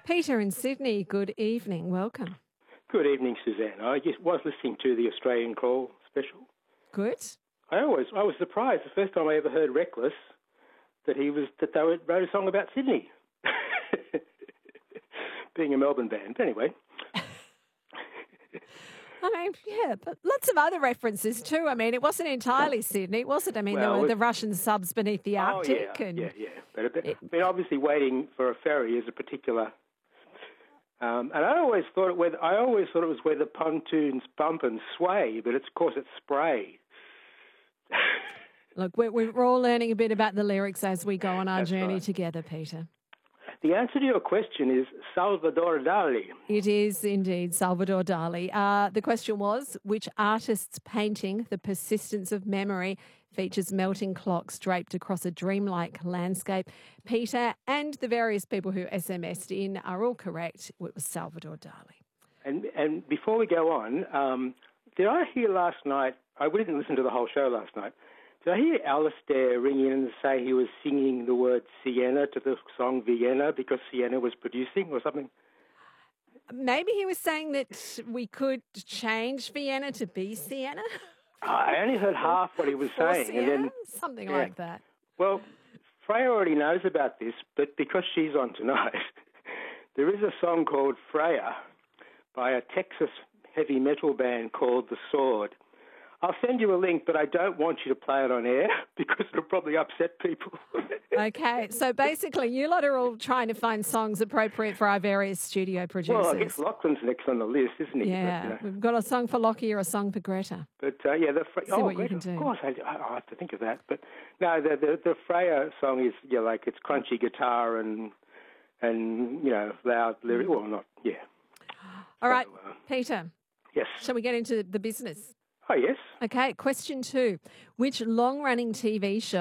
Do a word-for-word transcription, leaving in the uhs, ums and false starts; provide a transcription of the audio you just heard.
Peter in Sydney, good evening. Welcome. Good evening, Suzanne. I just was listening to the Australian Call special. Good. I always, I was surprised the first time I ever heard Reckless that he was that they wrote a song about Sydney, being a Melbourne band. But anyway. I mean, yeah, but lots of other references too. I mean, it wasn't entirely Sydney, was it? I mean, Well, there were it- the Russian subs beneath the Oh Arctic. yeah, and yeah, yeah. But, but it- I mean, obviously, waiting for a ferry is a particular. Um, and I always thought it where I always thought it was where the pontoons bump and sway, but it's of course it's spray. Look, we're, we're all learning a bit about the lyrics as we go on our That's journey right. together, Peter. The answer to your question is Salvador Dali. It is indeed Salvador Dali. Uh, the question was, which artist's painting, The Persistence of Memory, features melting clocks draped across a dreamlike landscape? Peter and the various people who S M S'd in are all correct. It was Salvador Dali. And and before we go on, um, did I hear last night? I didn't listen to the whole show last night. Did I hear Alistair ring in and say he was singing the word Sienna to the song Vienna because Sienna was producing or something? Maybe he was saying that we could change Vienna to be Sienna. I only heard half what he was Or saying, Sienna? and then Something yeah. like that. well, Freya already knows about this, but because she's on tonight, there is a song called Freya by a Texas heavy metal band called The Sword. I'll send you a link, but I don't want you to play it on air because it'll probably upset people. Okay, so basically you lot are all trying to find songs appropriate for our various studio producers. Well, I guess Lachlan's next on the list, isn't he? Yeah, But, you know. we've got a song for Lockie or a song for Greta. But uh, yeah, the Fre- See oh, what you great, can do. Of course, I, I have to think of that. But no, the the, the Freya song is yeah, like it's crunchy guitar and and you know loud lyric. Well, not yeah. All right, So, uh, Peter, yes. shall we get into the business? Oh yes. Okay, question two. Which long-running T V show